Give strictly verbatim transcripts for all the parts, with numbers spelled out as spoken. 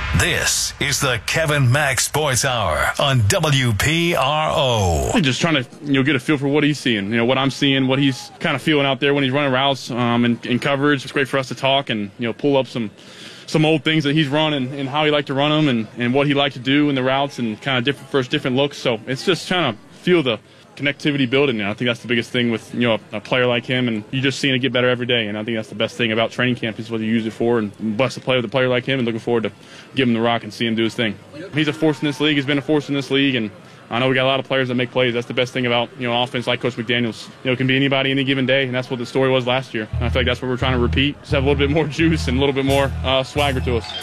This is the Kevin Mack Sports Hour on W P R O. Just trying to you know get a feel for what he's seeing, you know what I'm seeing, what he's kind of feeling out there when he's running routes um, and, and coverage. It's great for us to talk and you know pull up some some old things that he's run and, and how he liked to run them and, and what he liked to do in the routes and kind of different first different looks. So it's just trying to feel the connectivity building now. I think that's the biggest thing with you know a, a player like him, and you're just seeing it get better every day. And I think that's the best thing about training camp is what you use it for. And bless to play with a player like him, and looking forward to give him the rock and see him do his thing. He's a force in this league. He's been a force in this league, and I know we got a lot of players that make plays. That's the best thing about you know offense like Coach McDaniels. You know, it can be anybody any given day, and that's what the story was last year. And I feel like that's what we're trying to repeat. Just have a little bit more juice and a little bit more uh, swagger to us.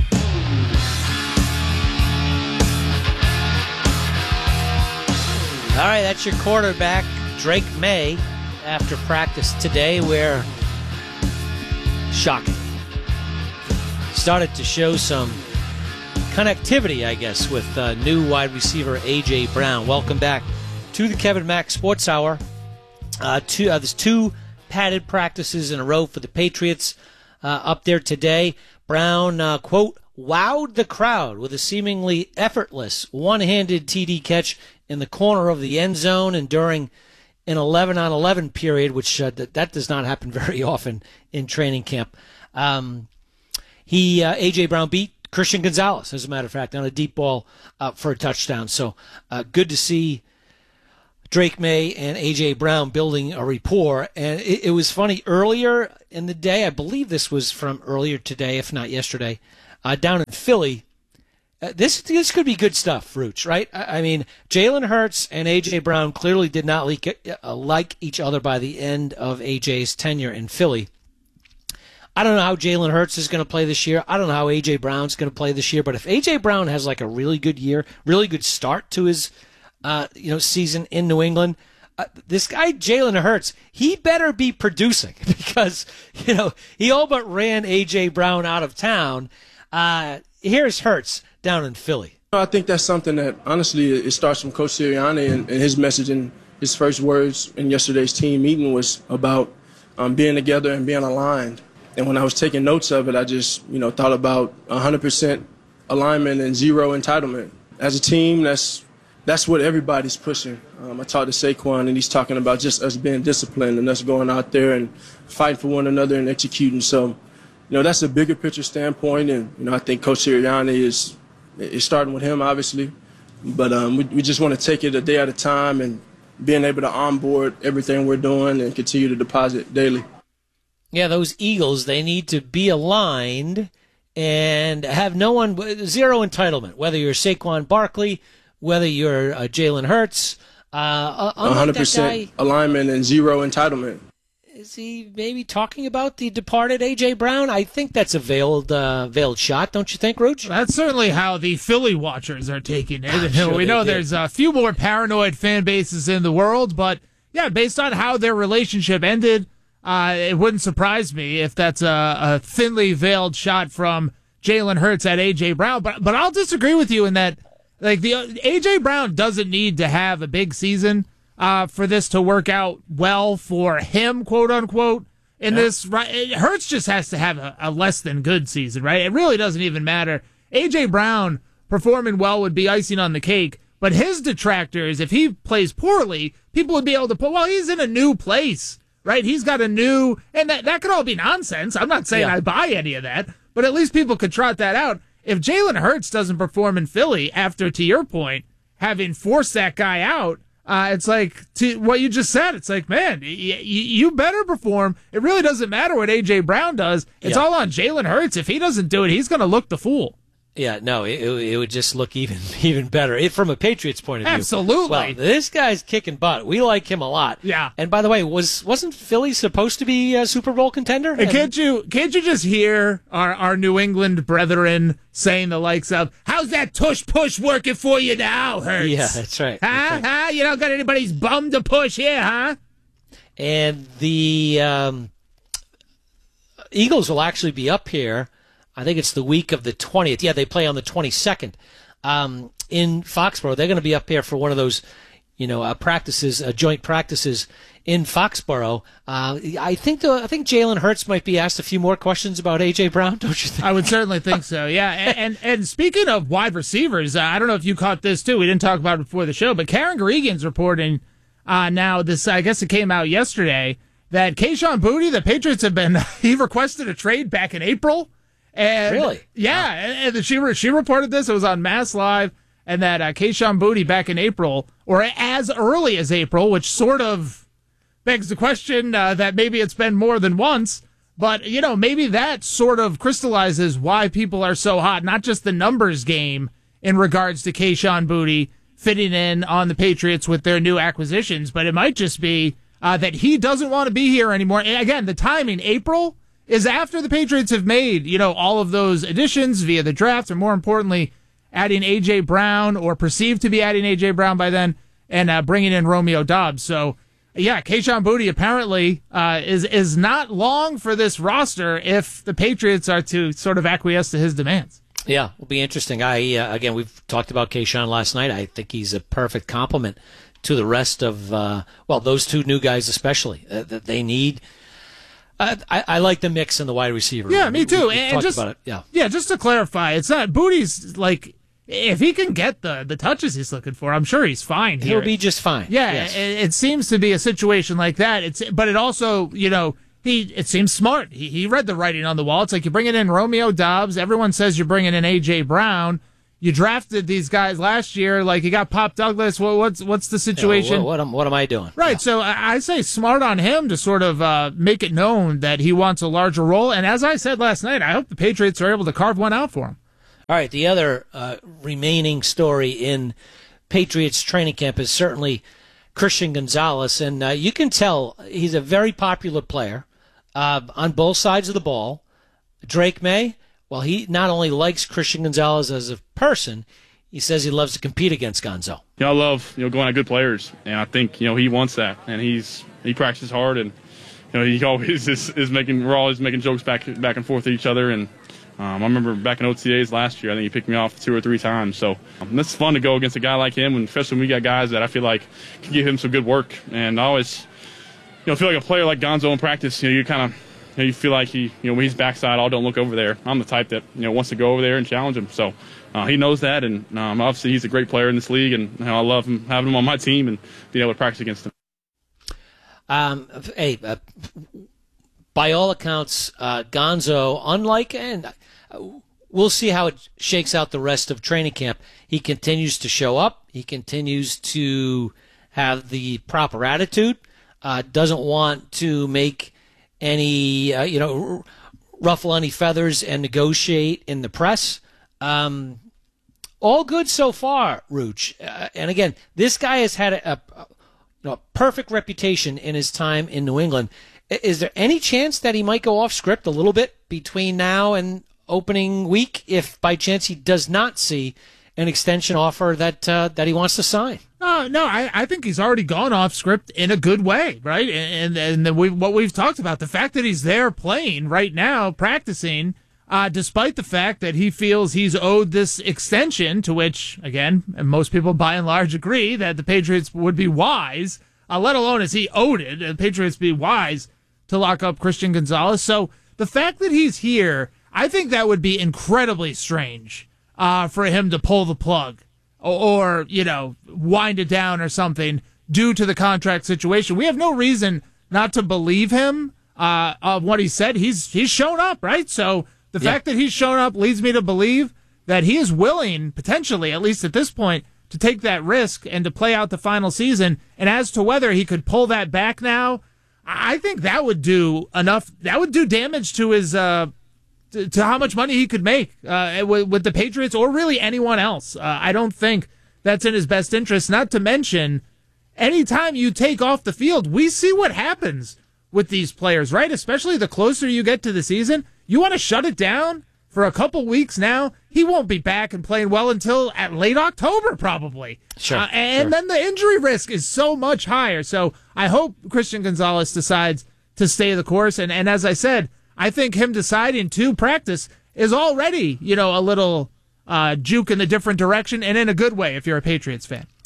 All right, that's your quarterback, Drake Maye, after practice today, where, shocking, started to show some connectivity, I guess, with uh, new wide receiver A J. Brown. Welcome back to the Kevin Mack Sports Hour. Uh, two, uh, there's two padded practices in a row for the Patriots uh, up there today. Brown, uh, quote, wowed the crowd with a seemingly effortless one-handed T D catch in the corner of the end zone and during an eleven on eleven period, which uh, that, that does not happen very often in training camp. Um, he uh, A J. Brown beat Christian Gonzalez, as a matter of fact, on a deep ball uh, for a touchdown. So uh, good to see Drake Maye and A J. Brown building a rapport. And it, it was funny, earlier in the day, I believe this was from earlier today, if not yesterday, uh, down in Philly. Uh, this this could be good stuff, Rooch, right? I, I mean, Jalen Hurts and A J. Brown clearly did not like, uh, like each other by the end of A J's tenure in Philly. I don't know how Jalen Hurts is going to play this year. I don't know how A J. Brown's going to play this year. But if A J. Brown has like a really good year, really good start to his uh, you know season in New England, uh, this guy Jalen Hurts, he better be producing because you know he all but ran A J. Brown out of town. Uh, here's Hurts down in Philly. I think that's something that, honestly, it starts from Coach Sirianni, and, and his message in his first words in yesterday's team meeting was about um, being together and being aligned. And when I was taking notes of it, I just, you know, thought about one hundred percent alignment and zero entitlement. As a team, that's that's what everybody's pushing. Um, I talked to Saquon, and he's talking about just us being disciplined and us going out there and fighting for one another and executing. So, you know, that's a bigger picture standpoint, and, you know, I think Coach Sirianni is – it's starting with him, obviously, but um, we, we just want to take it a day at a time and being able to onboard everything we're doing and continue to deposit daily. Yeah, those Eagles, they need to be aligned and have no one, zero entitlement, whether you're Saquon Barkley, whether you're uh, Jalen Hurts. Uh, one hundred percent alignment and zero entitlement. Is he maybe talking about the departed A J. Brown? I think that's a veiled uh, veiled shot, don't you think, Rooch? That's certainly how the Philly watchers are taking it. Sure we know did. There's a few more paranoid fan bases in the world, but yeah, based on how their relationship ended, uh, it wouldn't surprise me if that's a, a thinly veiled shot from Jalen Hurts at A J. Brown. But but I'll disagree with you in that, like, the A J. Brown doesn't need to have a big season Uh, for this to work out well for him, quote unquote, in yeah. this, right? Hurts just has to have a, a less than good season, right? It really doesn't even matter. A J. Brown performing well would be icing on the cake, but his detractors, if he plays poorly, people would be able to put, well, he's in a new place, right? He's got a new, and that, that could all be nonsense. I'm not saying yeah. I buy any of that, but at least people could trot that out. If Jalen Hurts doesn't perform in Philly after, to your point, having forced that guy out, Uh, it's like, to what you just said, it's like, man, y- y- you better perform. It really doesn't matter what A J. Brown does. It's yeah. all on Jalen Hurts. If he doesn't do it, he's going to look the fool. Yeah, no, it, it would just look even even better it, from a Patriots point of view. Absolutely. Well, this guy's kicking butt. We like him a lot. Yeah. And by the way, was wasn't Philly supposed to be a Super Bowl contender? And can't you can't you just hear our, our New England brethren saying the likes of, how's that tush push working for you now, Hurts? Yeah, that's right. Huh? That's right. Huh? You don't got anybody's bum to push here, huh? And the um, Eagles will actually be up here. I think it's the week of the twentieth. Yeah, they play on the twenty-second um, in Foxborough. They're going to be up here for one of those you know, uh, practices, uh, joint practices in Foxborough. Uh, I think the, I think Jalen Hurts might be asked a few more questions about A J Brown, don't you think? I would certainly think so, yeah. And, and and speaking of wide receivers, uh, I don't know if you caught this too. We didn't talk about it before the show, but Karen Guregian's reporting uh, now, this, I guess it came out yesterday, that Kayshon Boutte, the Patriots have been, he requested a trade back in April. And really? Yeah, wow. and, and she, she reported this. It was on Mass Live. And that uh, Kayshon Boutte back in April, or as early as April, which sort of begs the question uh, that maybe it's been more than once. But, you know, maybe that sort of crystallizes why people are so hot. Not just the numbers game in regards to Kayshon Boutte fitting in on the Patriots with their new acquisitions, but it might just be uh, that he doesn't want to be here anymore. And again, the timing, April, is after the Patriots have made, you know, all of those additions via the draft, or more importantly, adding A J Brown, or perceived to be adding A J Brown by then, and uh, bringing in Romeo Doubs. So, yeah, Kayshon Boutte apparently uh, is is not long for this roster if the Patriots are to sort of acquiesce to his demands. Yeah, it'll be interesting. I uh, again, we've talked about Kayshon last night. I think he's a perfect complement to the rest of, uh, well, those two new guys especially. Uh, that they need. Uh, I, I like the mix in the wide receiver. Yeah, me too. We, we and talked just, about it. Yeah, yeah. Just to clarify, it's not Boutte's like. If he can get the, the touches he's looking for, I'm sure he's fine here. He'll be just fine. Yeah, yes. it, it seems to be a situation like that. It's but it also, you know, he it seems smart. He he read the writing on the wall. It's like you're bringing in Romeo Doubs. Everyone says you're bringing in A J Brown. You drafted these guys last year. Like you got Pop Douglas. Well, what's what's the situation? Yeah, what, what, am, what am I doing? Right. Yeah. So I, I say smart on him to sort of uh, make it known that he wants a larger role. And as I said last night, I hope the Patriots are able to carve one out for him. All right, the other uh, remaining story in Patriots training camp is certainly Christian Gonzalez, and uh, you can tell he's a very popular player uh, on both sides of the ball. Drake May, well, he not only likes Christian Gonzalez as a person, he says he loves to compete against Gonzo. You know, I love you know going at good players, and I think you know he wants that, and he's he practices hard, and you know he always is, is making we're always making jokes back back and forth at each other, and. Um, I remember back in O T As last year, I think he picked me off two or three times. So um, it's fun to go against a guy like him, and especially when we got guys that I feel like can give him some good work. And I always, you know, feel like a player like Gonzo in practice. You know, you kind of, you know, you feel like he, you know, when he's backside, oh, don't look over there. I'm the type that you know wants to go over there and challenge him. So uh, he knows that, and um, obviously he's a great player in this league, and you know, I love him having him on my team and being able to practice against him. Um, hey, uh, by all accounts, uh, Gonzo, unlike and. We'll see how it shakes out the rest of training camp. He continues to show up. He continues to have the proper attitude. Uh, doesn't want to make any, uh, you know, r- ruffle any feathers and negotiate in the press. Um, all good so far, Rooch. Uh, and again, this guy has had a, a, you know, a perfect reputation in his time in New England. Is there any chance that he might go off script a little bit between now and opening week if by chance he does not see an extension offer that uh, that he wants to sign? Uh, no, I, I think he's already gone off script in a good way, right? And and, and we, what we've talked about, the fact that he's there playing right now, practicing, uh, despite the fact that he feels he's owed this extension, to which, again, most people by and large agree that the Patriots would be wise, uh, let alone as he owed it, the Patriots be wise to lock up Christian Gonzalez. So the fact that he's here, I think that would be incredibly strange uh, for him to pull the plug or, or, you know, wind it down or something due to the contract situation. We have no reason not to believe him uh, of what he said. He's he's shown up, right? So the yeah. fact that he's shown up leads me to believe that he is willing, potentially, at least at this point, to take that risk and to play out the final season. And as to whether he could pull that back now, I think that would do enough. That would do damage to his uh, to, to how much money he could make uh, with, with the Patriots or really anyone else. Uh, I don't think that's in his best interest. Not to mention, anytime you take off the field, we see what happens with these players, right? Especially the closer you get to the season. You want to shut it down for a couple weeks now. He won't be back and playing well until at late October, probably. Sure. Uh, and sure. then the injury risk is so much higher. So I hope Christian Gonzalez decides to stay the course. And, and as I said, I think him deciding to practice is already, you know, a little uh, juke in a different direction and in a good way if you're a Patriots fan.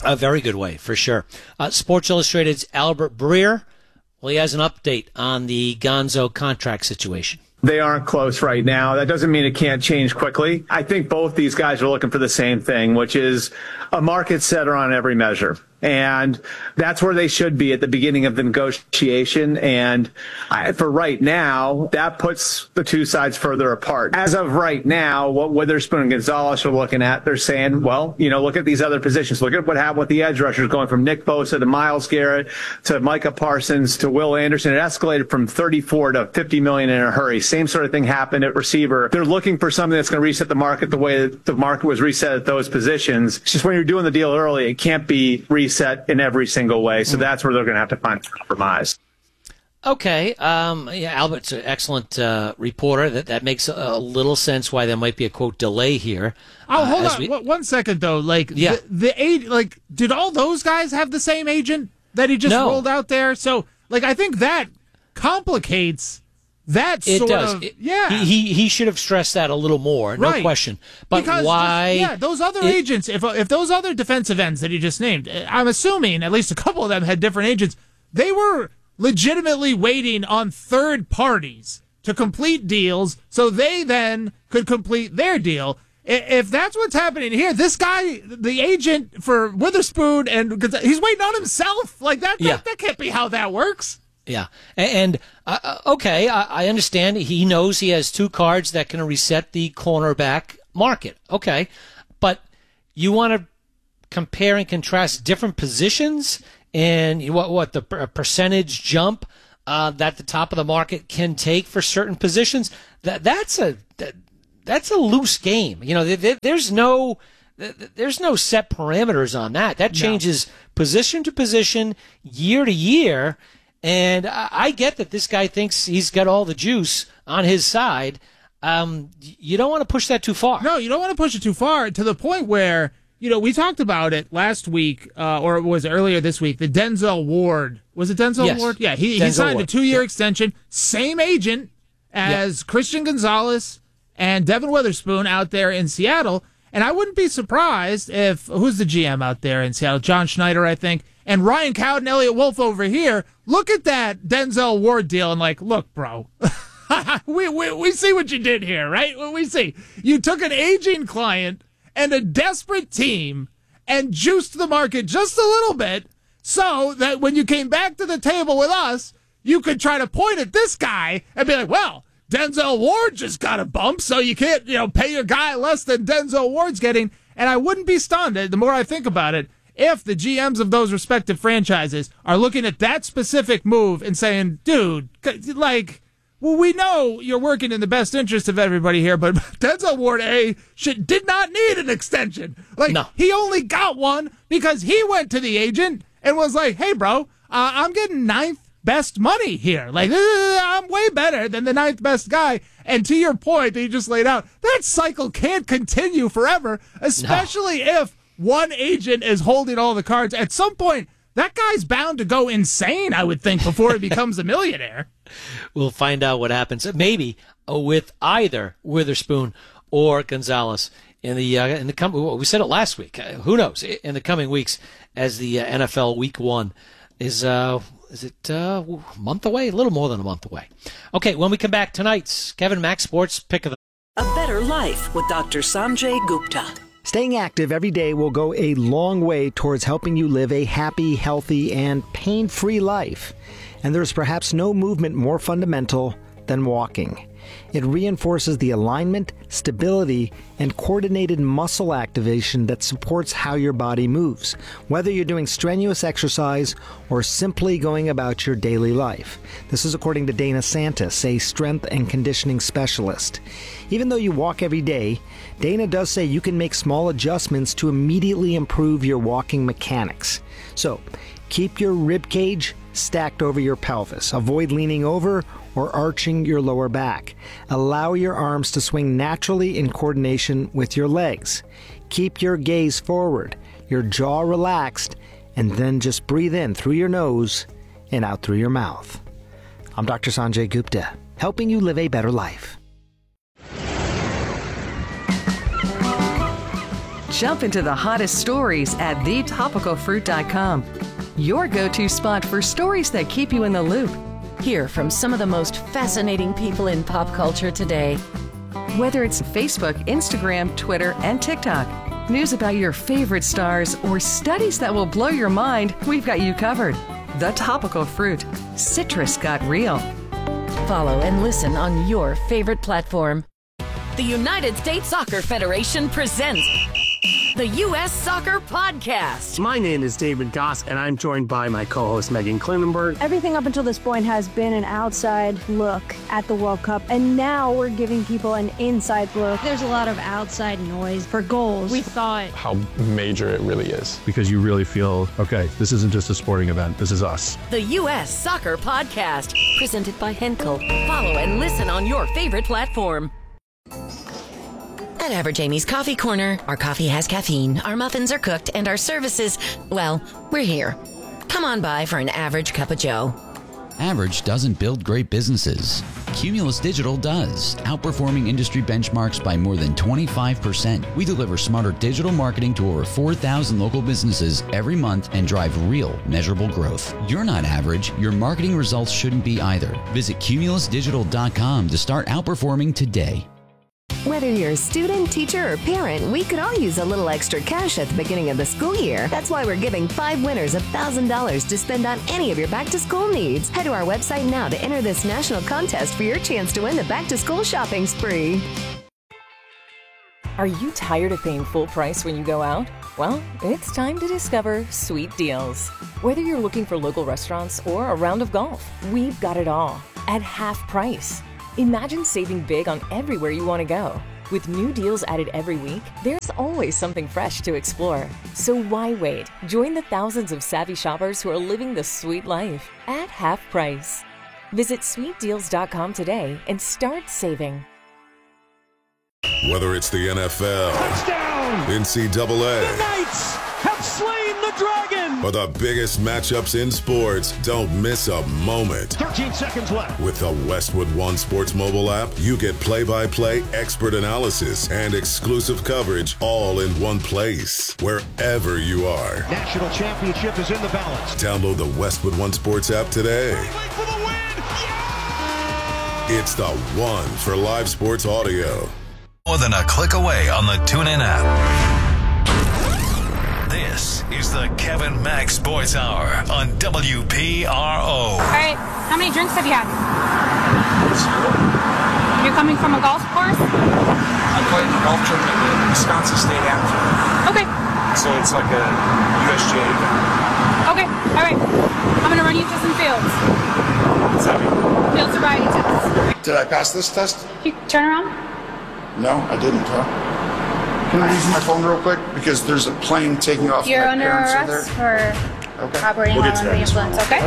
A very good way, for sure. Uh, Sports Illustrated's Albert Breer, well, he has an update on the Gonzo contract situation. They aren't close right now. That doesn't mean it can't change quickly. I think both these guys are looking for the same thing, which is a market setter on every measure. And that's where they should be at the beginning of the negotiation. And I, for right now, that puts the two sides further apart. As of right now, what Witherspoon and Gonzalez are looking at, they're saying, well, you know, look at these other positions. Look at what happened with the edge rushers going from Nick Bosa to Myles Garrett to Micah Parsons to Will Anderson. It escalated from thirty-four to fifty million in a hurry. Same sort of thing happened at receiver. They're looking for something that's going to reset the market the way that the market was reset at those positions. It's just when you're doing the deal early, it can't be reset in every single way. So that's where they're going to have to find a compromise. Okay. Um, yeah, Albert's an excellent uh, reporter. That that makes a, a little sense why there might be a, quote, delay here. Oh, hold uh, on. We... One second, though. Like, yeah. the, the age, like, did all those guys have the same agent that he just no. rolled out there? So, like, I think that complicates that it sort does. of, it, yeah. He, he he should have stressed that a little more, no right. question. But because why? Just, yeah, those other it, agents, if if those other defensive ends that he just named, I'm assuming at least a couple of them had different agents, they were legitimately waiting on third parties to complete deals so they then could complete their deal. If that's what's happening here, this guy, the agent for Witherspoon, and he's waiting on himself. Like that, that, yeah. that can't be how that works. Yeah, and uh, okay, I, I understand. He knows he has two cards that can reset the cornerback market. Okay, but you want to compare and contrast different positions and what what the percentage jump uh, that the top of the market can take for certain positions. That that's a that, that's a loose game. You know, there, there's no. There's no set parameters on that. That changes no. position to position, year to year. And I get that this guy thinks he's got all the juice on his side. Um, you don't want to push that too far. No, you don't want to push it too far to the point where, you know, we talked about it last week, uh, or it was earlier this week, the Denzel Ward. Was it Denzel yes. Ward? Yeah, he, Denzel he signed Ward. a two-year yeah. extension, same agent as yeah. Christian Gonzalez and Devin Witherspoon out there in Seattle. And I wouldn't be surprised if, who's the G M out there in Seattle? John Schneider, I think. And Ryan Cowden, Elliot Wolf over here, look at that Denzel Ward deal and like, look, bro, we, we we see what you did here, right? We see. You took an aging client and a desperate team and juiced the market just a little bit so that when you came back to the table with us, you could try to point at this guy and be like, well, Denzel Ward just got a bump, so you can't, you know, pay your guy less than Denzel Ward's getting. And I wouldn't be stunned, the more I think about it, if the G Ms of those respective franchises are looking at that specific move and saying, dude, like, well, we know you're working in the best interest of everybody here, but Denzel Ward A should, did not need an extension. Like, no. he only got one because he went to the agent and was like, hey, bro, uh, I'm getting ninth best money here. Like, uh, I'm way better than the ninth best guy. And to your point that you just laid out, that cycle can't continue forever, especially no. if one agent is holding all the cards. At some point, that guy's bound to go insane, I would think, before he becomes a millionaire. We'll find out what happens. Maybe with either Witherspoon or Gonzalez in the uh, in the com- we said it last week. Uh, who knows in the coming weeks as the uh, N F L Week One is uh, is it uh, a month away? A little more than a month away. Okay, when we come back tonight's Kevin Mack Sports Pick of the A Better Life with Doctor Sanjay Gupta. Staying active every day will go a long way towards helping you live a happy, healthy, and pain-free life. And there's perhaps no movement more fundamental than walking. It reinforces the alignment, stability, and coordinated muscle activation that supports how your body moves, whether you're doing strenuous exercise or simply going about your daily life. This is according to Dana Santis, a strength and conditioning specialist. Even though you walk every day, Dana does say you can make small adjustments to immediately improve your walking mechanics. So, keep your rib cage stacked over your pelvis. Avoid leaning over or arching your lower back. Allow your arms to swing naturally in coordination with your legs. Keep your gaze forward, your jaw relaxed, and then just breathe in through your nose and out through your mouth. I'm Doctor Sanjay Gupta, helping you live a better life. Jump into the hottest stories at the topical fruit dot com. Your go-to spot for stories that keep you in the loop. Hear from some of the most fascinating people in pop culture today. Whether it's Facebook, Instagram, Twitter, and TikTok, news about your favorite stars, or studies that will blow your mind, we've got you covered. The Topical Fruit. Citrus got real. Follow and listen on your favorite platform. The United States Soccer Federation presents the U S Soccer Podcast. My name is David Goss, and I'm joined by my co-host Megan Klinenberg. Everything up until this point has been an outside look at the World Cup, and now we're giving people an inside look. There's a lot of outside noise for goals. We thought how major it really is. Because you really feel, okay, this isn't just a sporting event, this is us. The U S Soccer Podcast, presented by Henkel. Follow and listen on your favorite platform. At Average Amy's Coffee Corner, our coffee has caffeine, our muffins are cooked, and our services, well, we're here. Come on by for an average cup of joe. Average doesn't build great businesses. Cumulus Digital does, outperforming industry benchmarks by more than twenty-five percent. We deliver smarter digital marketing to over four thousand local businesses every month and drive real, measurable growth. You're not average. Your marketing results shouldn't be either. Visit cumulus digital dot com to start outperforming today. Whether you're a student, teacher, or parent, we could all use a little extra cash at the beginning of the school year. That's why we're giving five winners one thousand dollars to spend on any of your back-to-school needs. Head to our website now to enter this national contest for your chance to win the back-to-school shopping spree. Are you tired of paying full price when you go out? Well, it's time to discover Sweet Deals. Whether you're looking for local restaurants or a round of golf, we've got it all at half price. Imagine saving big on everywhere you want to go. With new deals added every week, there's always something fresh to explore. So why wait? Join the thousands of savvy shoppers who are living the sweet life at half price. Visit sweet deals dot com today and start saving. Whether it's the N F L, touchdown, N C double A, the Knights have slain the dragon, or the biggest matchups in sports, don't miss a moment. thirteen seconds left. With the Westwood One Sports mobile app, you get play-by-play expert analysis and exclusive coverage all in one place, wherever you are. National championship is in the balance. Download the Westwood One Sports app today. For the win. Yeah! It's the one for live sports audio. More than a click away on the TuneIn app. This is the Kevin Mack Sports Hour on W P R O. All right, how many drinks have you had? You're coming from a golf course? I played in a golf tournament at Wisconsin State Amateur. Okay. So it's like a U S G A event. Okay, all right. I'm going to run you through some fields. What's that mean? Field sobriety test. Did I pass this test? You turn around. No, I didn't, huh? Can I use my phone real quick? Because there's a plane taking off. You're my under parents arrest are for okay. operating we'll while under the influence, okay?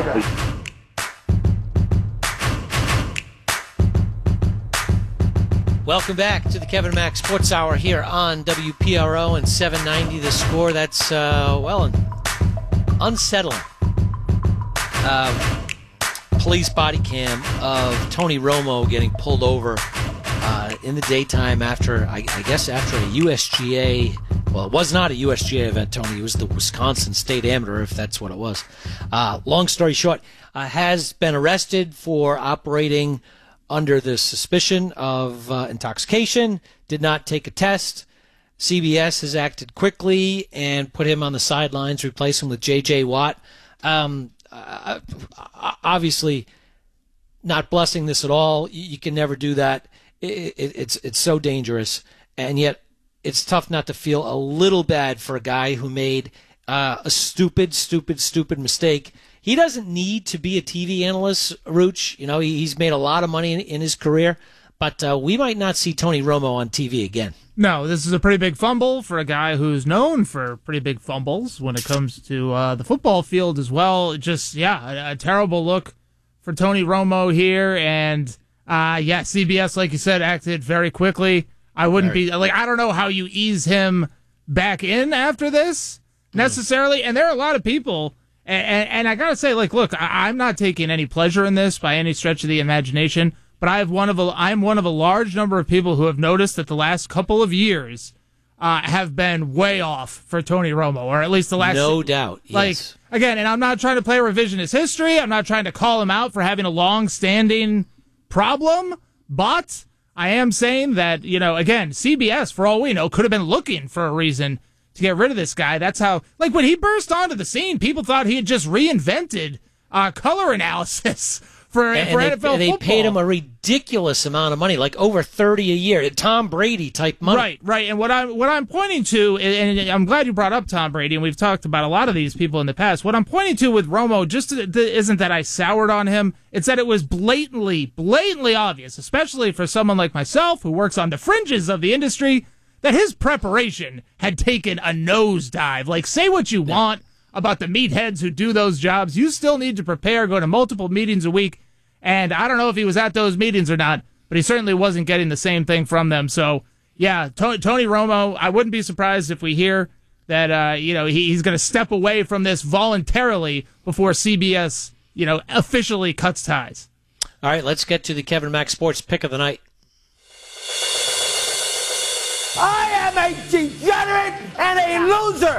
Okay. Welcome back to the Kevin Mack Sports Hour here on W P R O and seven ninety The Score. That's, uh, well, unsettling. Uh, police body cam of Tony Romo getting pulled over Uh, in the daytime after, I, I guess, after a U S G A, well, it was not a U S G A event, Tony. It was the Wisconsin State Amateur, if that's what it was. Uh, long story short, uh, has been arrested for operating under the suspicion of uh, intoxication, did not take a test. C B S has acted quickly and put him on the sidelines, replaced him with J J Watt. Um, uh, obviously, not blessing this at all. You, you can never do that. It, it, it's it's so dangerous, and yet it's tough not to feel a little bad for a guy who made uh, a stupid, stupid, stupid mistake. He doesn't need to be a T V analyst, Rooch. You know, he, he's made a lot of money in, in his career, but uh, we might not see Tony Romo on T V again. No, this is a pretty big fumble for a guy who's known for pretty big fumbles when it comes to uh, the football field as well. Just, yeah, a, a terrible look for Tony Romo here, and Uh, yeah, C B S, like you said, acted very quickly. I wouldn't very. be, like, I don't know how you ease him back in after this necessarily. Mm. And there are a lot of people, and, and, and I gotta say, like, look, I, I'm not taking any pleasure in this by any stretch of the imagination, but I have one of a, I'm one of a large number of people who have noticed that the last couple of years uh, have been way off for Tony Romo, or at least the last. No doubt. Like, yes. Again, and I'm not trying to play revisionist history. I'm not trying to call him out for having a long-standing problem, but I am saying that, you know, again, C B S, for all we know, could have been looking for a reason to get rid of this guy. That's how, like, when he burst onto the scene, people thought he had just reinvented uh, color analysis for, and, for and N F L they, and they football. paid him a ridiculous amount of money, like over thirty a year, Tom Brady type money. Right, right. And what I'm what I'm pointing to, and I'm glad you brought up Tom Brady, and we've talked about a lot of these people in the past. What I'm pointing to with Romo just isn't that I soured on him. It's that it was blatantly, blatantly obvious, especially for someone like myself who works on the fringes of the industry, that his preparation had taken a nosedive. Like, say what you want about the meatheads who do those jobs. You still need to prepare, go to multiple meetings a week. And I don't know if he was at those meetings or not, but he certainly wasn't getting the same thing from them. So, yeah, Tony, Tony Romo, I wouldn't be surprised if we hear that, uh, you know, he, he's going to step away from this voluntarily before C B S, you know, officially cuts ties. All right, let's get to the Kevin Mack Sports Pick of the Night. I am a degenerate and a loser.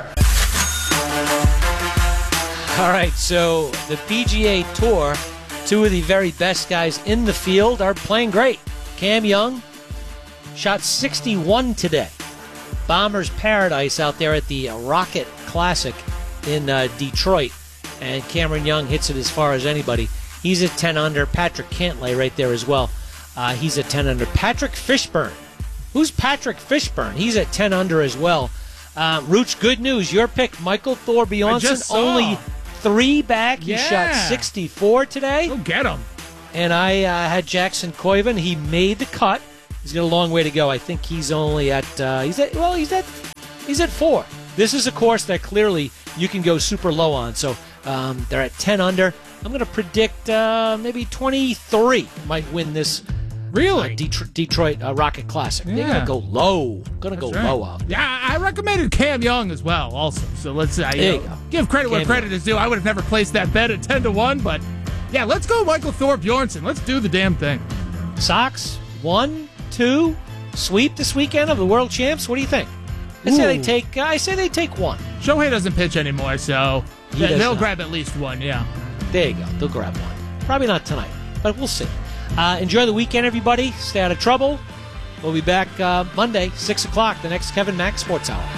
All right, so the P G A Tour, two of the very best guys in the field are playing great. Cam Young shot sixty-one today. Bombers Paradise out there at the Rocket Classic in uh, Detroit. And Cameron Young hits it as far as anybody. He's at ten under. Patrick Cantlay right there as well. Uh, he's at ten under. Patrick Fishburne. Who's Patrick Fishburne? He's at ten under as well. Uh, Rooch, good news. Your pick, Michael Thor Bjornsson, only three back. He Yeah. shot sixty-four today. Go get him. And I uh, had Jackson Koiven. He made the cut. He's got a long way to go. I think he's only at uh, he's at well he's at he's at four. This is a course that clearly you can go super low on. So um, they're at ten under. I'm going to predict uh, maybe twenty-three might win this. Really? Uh, Detroit, Detroit uh, Rocket Classic. Yeah. They're going to go low. Going to go right. low out. Yeah, I recommended Cam Young as well, also. So let's uh, you There know, you go. give credit where Cam credit Young. is due. I would have never placed that bet at ten to one, but yeah, let's go Michael Thor Bjornsson. Let's do the damn thing. Sox, one, two, sweep this weekend of the World Champs. What do you think? I say they Ooh. take. Uh, I say they take one. Shohei doesn't pitch anymore, so He they- does they'll not. grab at least one, yeah. There you go. They'll grab one. Probably not tonight, but we'll see. Uh, enjoy the weekend, everybody. Stay out of trouble. We'll be back uh, Monday, six o'clock, the next Kevin Mack Sports Hour.